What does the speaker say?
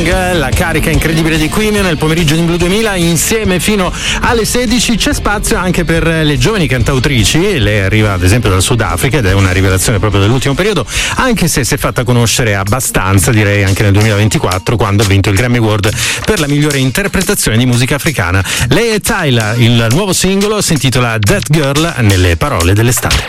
Young, la carica incredibile di Queen nel pomeriggio di Blu 2000, insieme fino alle 16. C'è spazio anche per le giovani cantautrici. Lei arriva ad esempio dal Sudafrica ed è una rivelazione proprio dell'ultimo periodo, anche se si è fatta conoscere abbastanza, direi anche nel 2024, quando ha vinto il Grammy Award per la migliore interpretazione di musica africana. Lei è Tyla, il nuovo singolo si intitola That Girl, nelle parole dell'estate.